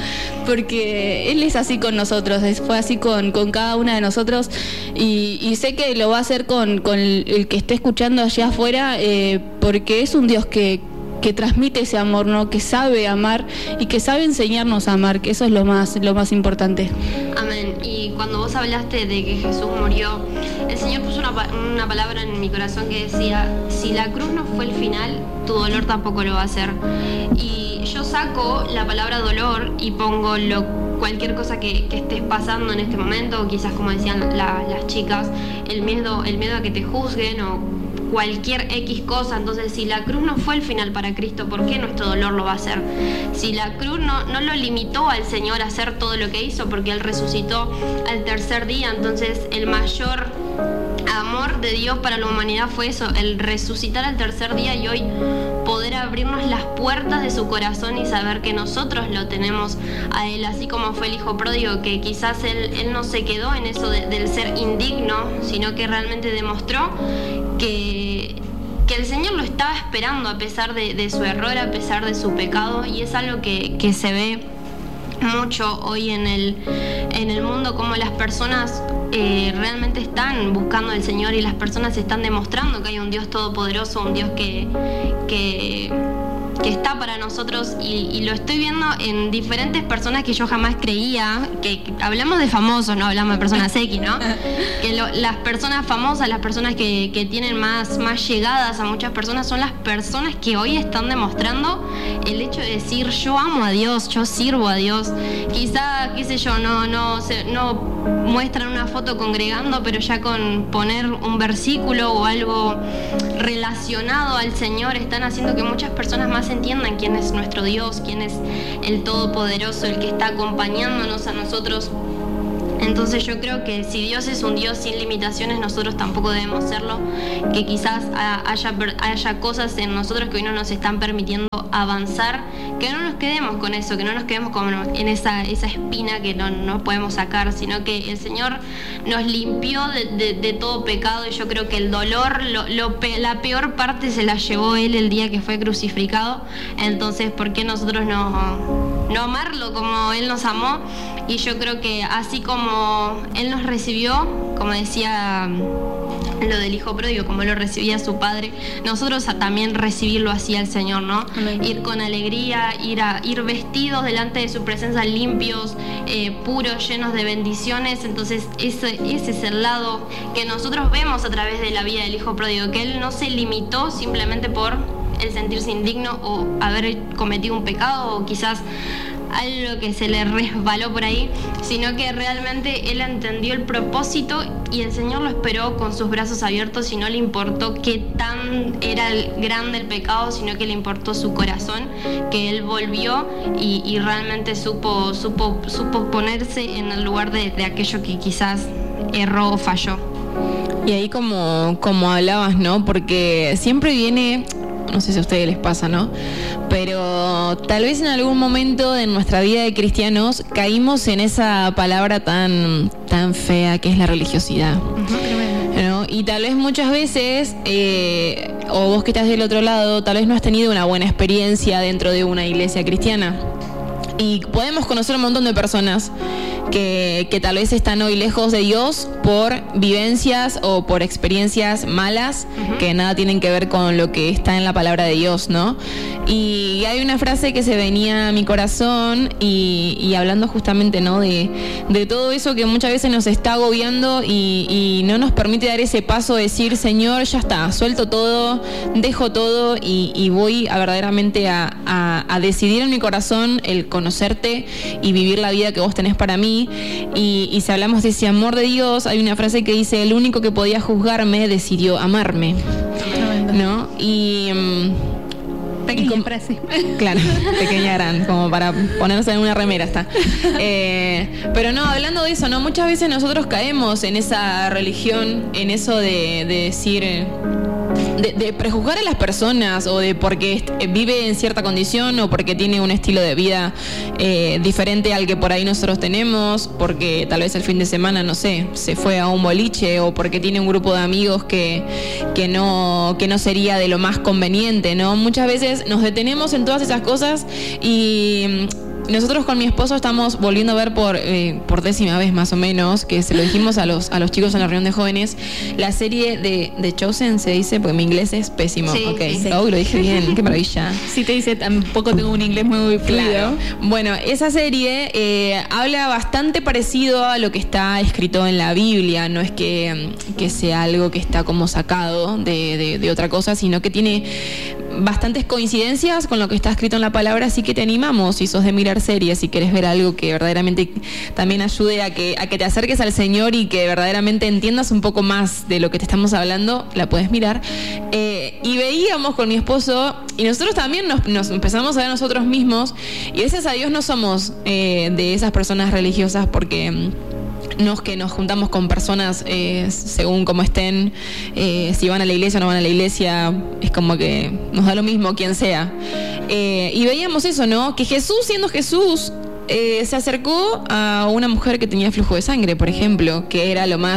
porque él es así con nosotros, fue así con, con cada una de nosotros, y, y sé que lo va a hacer con, con el, el que esté escuchando allá afuera, eh, porque es un Dios que que transmite ese amor, ¿no? Que sabe amar y que sabe enseñarnos a amar, que eso es lo más, lo más importante. Amén. Y cuando vos hablaste de que Jesús murió, el Señor puso una, una palabra en mi corazón que decía, si la cruz no fue el final, tu dolor tampoco lo va a ser. Y yo saco la palabra dolor y pongo lo, cualquier cosa que, que estés pasando en este momento, o quizás como decían la, las chicas, el miedo, el miedo a que te juzguen o cualquier X cosa. Entonces, si la cruz no fue el final para Cristo, ¿por qué nuestro dolor lo va a hacer? Si la cruz no, no lo limitó al Señor a hacer todo lo que hizo, porque Él resucitó al tercer día, entonces el mayor amor de Dios para la humanidad fue eso, el resucitar al tercer día y hoy poder abrirnos las puertas de su corazón y saber que nosotros lo tenemos a Él, así como fue el hijo pródigo, que quizás Él, él no se quedó en eso de, del ser indigno, sino que realmente demostró que, que el Señor lo estaba esperando a pesar de, de su error, a pesar de su pecado, y es algo que, que se ve mucho hoy en el, en el mundo, como las personas eh, realmente están buscando al Señor y las personas están demostrando que hay un Dios todopoderoso, un Dios que, que, que está para nosotros y, y lo estoy viendo en diferentes personas que yo jamás creía, que, que hablamos de famosos, no hablamos de personas X, ¿no? Que lo, las personas famosas, las personas que, que tienen más, más llegadas a muchas personas son las personas que hoy están demostrando el hecho de decir yo amo a Dios, yo sirvo a Dios. Quizá, qué sé yo, no, no, se, no muestran una foto congregando, pero ya con poner un versículo o algo relacionado al Señor están haciendo que muchas personas más entiendan quién es nuestro Dios, quién es el Todopoderoso, el que está acompañándonos a nosotros. Entonces yo creo que si Dios es un Dios sin limitaciones, nosotros tampoco debemos serlo, que quizás haya, haya cosas en nosotros que hoy no nos están permitiendo avanzar, que no nos quedemos con eso, que no nos quedemos como en esa, esa espina que no, no podemos sacar, sino que el Señor nos limpió de, de, de todo pecado, y yo creo que el dolor, lo, lo, la peor parte se la llevó Él el día que fue crucificado. Entonces, ¿por qué nosotros no, no amarlo como Él nos amó? Y yo creo que así como Él nos recibió, como decía lo del hijo pródigo, como lo recibía su padre, nosotros también recibirlo así al Señor, ¿no? Amén. Ir con alegría, ir, a, ir vestidos delante de su presencia, limpios, eh, puros, llenos de bendiciones. Entonces ese, ese es el lado que nosotros vemos a través de la vida del hijo pródigo, que Él no se limitó simplemente por el sentirse indigno o haber cometido un pecado o quizás algo que se le resbaló por ahí, sino que realmente Él entendió el propósito y el Señor lo esperó con sus brazos abiertos, y no le importó qué tan era el grande el pecado, sino que le importó su corazón, que Él volvió y, y realmente supo, supo, supo ponerse en el lugar de, de aquello que quizás erró o falló. Y ahí como, como hablabas, ¿no? Porque siempre viene, no sé si a ustedes les pasa, ¿no? Pero tal vez en algún momento de nuestra vida de cristianos caímos en esa palabra tan, tan fea que es la religiosidad. Uh-huh. ¿No? Y tal vez muchas veces, eh, o vos que estás del otro lado, tal vez no has tenido una buena experiencia dentro de una iglesia cristiana. Y podemos conocer un montón de personas que, que tal vez están hoy lejos de Dios por vivencias o por experiencias malas, uh-huh, que nada tienen que ver con lo que está en la palabra de Dios, ¿no? Y hay una frase que se venía a mi corazón y, y hablando justamente, ¿no? De, de todo eso que muchas veces nos está agobiando y, y no nos permite dar ese paso de decir, Señor, ya está, suelto todo, dejo todo y, y voy a verdaderamente a, a, a decidir en mi corazón el conocerte y vivir la vida que vos tenés para mí. Y, y si hablamos de ese amor de Dios, hay una frase que dice, el único que podía juzgarme decidió amarme, ¿no? Y... Um, pequeña como, frase. Claro, pequeña gran, como para ponerse en una remera está. Eh, pero no, hablando de eso, ¿no? Muchas veces nosotros caemos en esa religión, en eso de, de decir... De, de prejuzgar a las personas o de porque vive en cierta condición o porque tiene un estilo de vida eh, diferente al que por ahí nosotros tenemos, porque tal vez el fin de semana, no sé, se fue a un boliche o porque tiene un grupo de amigos que, que, no, que no sería de lo más conveniente, ¿no? Muchas veces nos detenemos en todas esas cosas y... Nosotros con mi esposo estamos volviendo a ver por, eh, por décima vez más o menos, que se lo dijimos a los, a los chicos en la reunión de jóvenes, la serie de, de Chosen, se dice, porque mi inglés es pésimo. Sí, okay. sí. Oh, lo dije bien, qué maravilla. Sí, te dice, tampoco tengo un inglés muy fluido. Claro. Bueno, esa serie eh, habla bastante parecido a lo que está escrito en la Biblia, no es que, que sea algo que está como sacado de, de, de otra cosa, sino que tiene bastantes coincidencias con lo que está escrito en la palabra, así que te animamos, si sos de mirar series, si querés ver algo que verdaderamente también ayude a que, a que te acerques al Señor y que verdaderamente entiendas un poco más de lo que te estamos hablando, la puedes mirar. Eh, y veíamos con mi esposo, y nosotros también nos, nos empezamos a ver nosotros mismos, y gracias a Dios no somos eh, de esas personas religiosas porque... No es que nos juntamos con personas eh, según cómo estén, eh, si van a la iglesia o no van a la iglesia, es como que nos da lo mismo quien sea. Eh, y veíamos eso, ¿no? Que Jesús, siendo Jesús, eh, se acercó a una mujer que tenía flujo de sangre, por ejemplo, que era lo más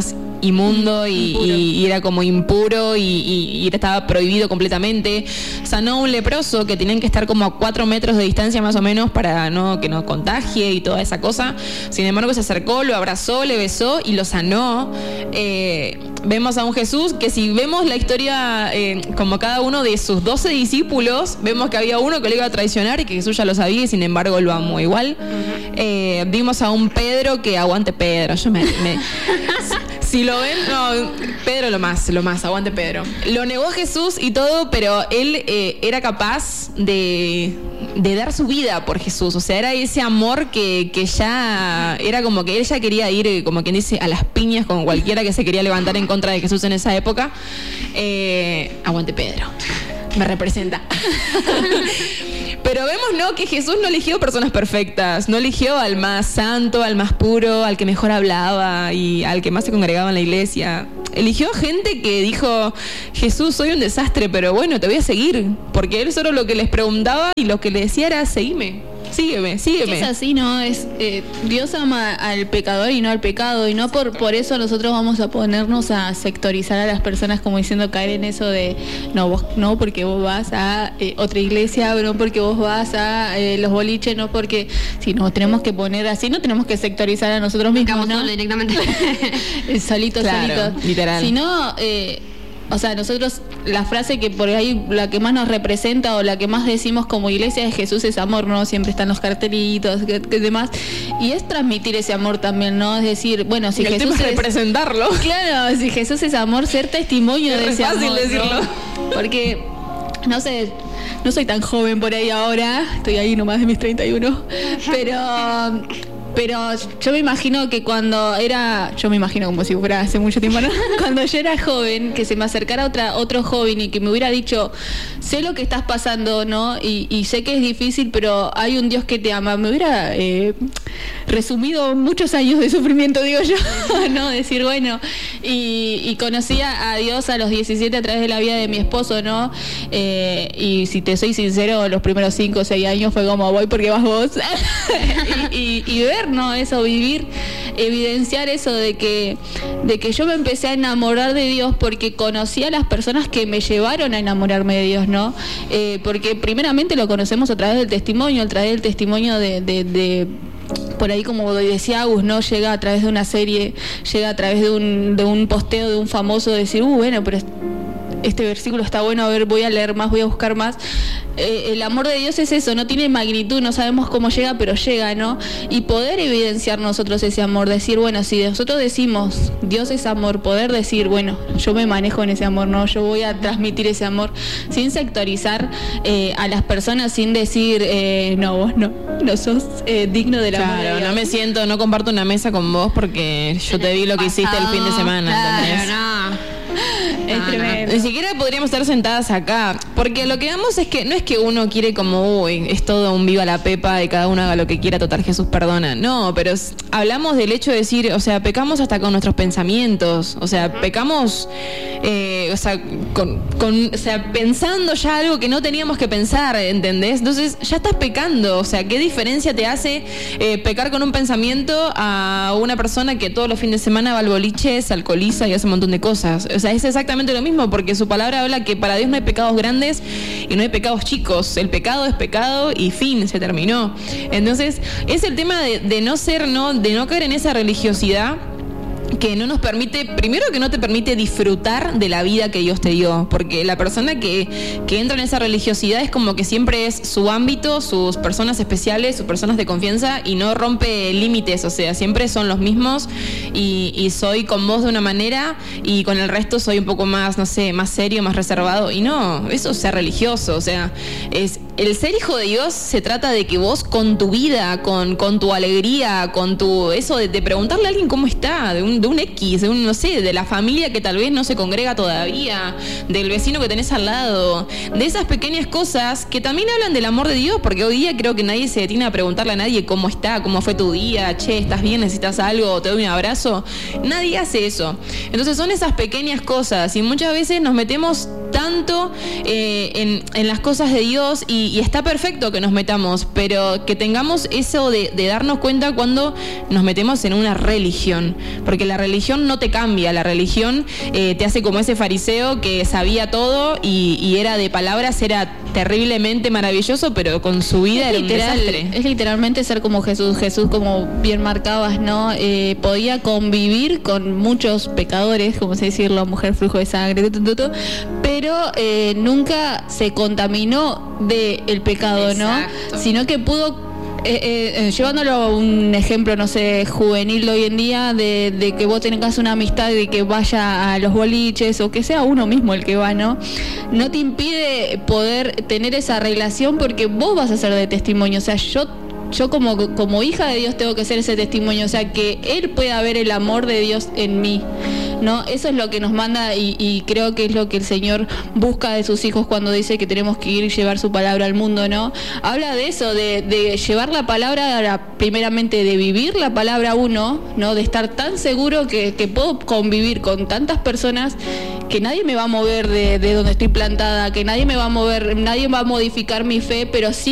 inmundo y, y, y era como impuro y, y, y estaba prohibido completamente. Sanó a un leproso que tenían que estar como a cuatro metros de distancia más o menos para no que no contagie y toda esa cosa. Sin embargo, se acercó, lo abrazó, le besó y lo sanó. Eh, vemos a un Jesús que, si vemos la historia eh, como cada uno de sus doce discípulos, vemos que había uno que le iba a traicionar y que Jesús ya lo sabía y sin embargo lo amó igual. Eh, vimos a un Pedro que aguante Pedro. Yo me, me si lo ven, no, Pedro lo más, lo más, aguante Pedro. Lo negó a Jesús y todo, pero él eh, era capaz de, de dar su vida por Jesús. O sea, era ese amor que, que ya era como que él ya quería ir, como quien dice, a las piñas con cualquiera que se quería levantar en contra de Jesús en esa época. Eh, aguante Pedro. Me representa. Pero vemos, ¿no?, que Jesús no eligió personas perfectas, no eligió al más santo, al más puro, al que mejor hablaba y al que más se congregaba en la iglesia. Eligió gente que dijo: Jesús, soy un desastre, pero bueno, te voy a seguir. Porque él solo lo que les preguntaba y lo que le decía era: seguime. Sígueme, sígueme. Es así, ¿no? Es, eh, Dios ama al pecador y no al pecado, y no por, por eso nosotros vamos a ponernos a sectorizar a las personas, como diciendo, caer en eso de no, vos no porque vos vas a eh, otra iglesia, no porque vos vas a eh, los boliches, no porque, si nos tenemos que poner así, no tenemos que sectorizar a nosotros mismos, ¿no? Directamente. solitos, claro, solitos. Literal. Si no, eh, o sea, nosotros, la frase que por ahí la que más nos representa o la que más decimos como iglesia es: Jesús es amor, ¿no? Siempre están los cartelitos, que, que demás. Y es transmitir ese amor también, ¿no? Es decir, bueno, si el Jesús tema es es representarlo. Claro, si Jesús es amor, ser testimonio de es ese fácil amor, decirlo. ¿no? Porque, no sé, no soy tan joven por ahí ahora, estoy ahí nomás de mis treinta y uno, pero... Pero yo me imagino que cuando era, yo me imagino como si fuera hace mucho tiempo, ¿no? Cuando yo era joven, que se me acercara otra, otro joven y que me hubiera dicho: sé lo que estás pasando, ¿no? Y, y sé que es difícil, pero hay un Dios que te ama. Me hubiera eh, resumido muchos años de sufrimiento, digo yo, ¿no? Decir, bueno, y, y conocí a Dios a los diecisiete a través de la vida de mi esposo, ¿no? Eh, y si te soy sincero, los primeros cinco o seis años fue como: voy porque vas vos. y, y, y ver, ¿no? Eso, vivir, evidenciar eso de que, de que yo me empecé a enamorar de Dios porque conocí a las personas que me llevaron a enamorarme de Dios, ¿no? Eh, porque primeramente lo conocemos a través del testimonio, a través del testimonio de, de, de por ahí, como decía Agus, ¿no? Llega a través de una serie, llega a través de un, de un posteo de un famoso, decir, uh, bueno, pero este versículo está bueno, a ver, voy a leer más, voy a buscar más. Eh, el amor de Dios es eso, no tiene magnitud, no sabemos cómo llega, pero llega, ¿no? Y poder evidenciar nosotros ese amor, decir, bueno, si nosotros decimos Dios es amor, poder decir, bueno, yo me manejo en ese amor, ¿no? Yo voy a transmitir ese amor sin sectorizar eh, a las personas, sin decir, eh, no, vos no, no sos eh, digno del amor. Claro, no me siento, no comparto una mesa con vos porque yo te vi lo que hiciste el fin de semana. Claro, ¿entendés? no. Es No, tremendo. Ni siquiera podríamos estar sentadas acá, porque lo que vemos es que no es que uno quiere como, uy, es todo un viva la pepa y cada uno haga lo que quiera, total Jesús perdona. No, pero s- hablamos del hecho de decir, o sea, pecamos hasta con nuestros pensamientos, o sea, pecamos, eh, o sea, con, con, o sea, pensando ya algo que no teníamos que pensar, ¿entendés? Entonces ya estás pecando, o sea, ¿qué diferencia te hace eh, pecar con un pensamiento a una persona que todos los fines de semana va al boliche, se alcoholiza y hace un montón de cosas? O sea, es exactamente lo mismo, porque su palabra habla que para Dios no hay pecados grandes y no hay pecados chicos. El pecado es pecado y fin, se terminó. Entonces, es el tema de, de no ser, no, de no caer en esa religiosidad que no nos permite, primero que no te permite disfrutar de la vida que Dios te dio, porque la persona que, que entra en esa religiosidad es como que siempre es su ámbito, sus personas especiales, sus personas de confianza, y no rompe límites, o sea, siempre son los mismos y, y soy con vos de una manera y con el resto soy un poco más, no sé, más serio, más reservado, y no, eso es ser religioso, o sea, es el ser hijo de Dios se trata de que vos con tu vida, con, con tu alegría, con tu, eso de, de preguntarle a alguien cómo está, de un, de un X, de un, no sé, de la familia que tal vez no se congrega todavía, del vecino que tenés al lado, de esas pequeñas cosas que también hablan del amor de Dios, porque hoy día creo que nadie se detiene a preguntarle a nadie cómo está, cómo fue tu día, che, ¿estás bien? ¿Necesitas algo? ¿Te doy un abrazo? Nadie hace eso. Entonces son esas pequeñas cosas y muchas veces nos metemos tan tanto eh, en, en las cosas de Dios y, y está perfecto que nos metamos, pero que tengamos eso de, de darnos cuenta cuando nos metemos en una religión, porque la religión no te cambia, la religión eh, te hace como ese fariseo que sabía todo y, y era de palabras, era terriblemente maravilloso, pero con su vida es era literal, un desastre. Es literalmente ser como Jesús. Jesús, como bien marcabas, ¿no? Eh, podía convivir con muchos pecadores, como se decirlo, mujer flujo de sangre, tu, tu, tu, tu, pero eh, nunca se contaminó del pecado, Exacto. ¿no? Sino que pudo Eh, eh, llevándolo a un ejemplo, no sé, juvenil de hoy en día, de, de que vos tengas una amistad y que vaya a los boliches o que sea uno mismo el que va, ¿no? No te impide poder tener esa relación porque vos vas a ser de testimonio. O sea, yo Yo como, como hija de Dios tengo que ser ese testimonio, o sea, que Él pueda ver el amor de Dios en mí, ¿no? Eso es lo que nos manda y, y creo que es lo que el Señor busca de sus hijos cuando dice que tenemos que ir y llevar su palabra al mundo, ¿no? Habla de eso, de, de llevar la palabra, primeramente de vivir la palabra uno, ¿no? De estar tan seguro que, que puedo convivir con tantas personas que nadie me va a mover de, de donde estoy plantada, que nadie me va a mover, nadie va a modificar mi fe, pero sí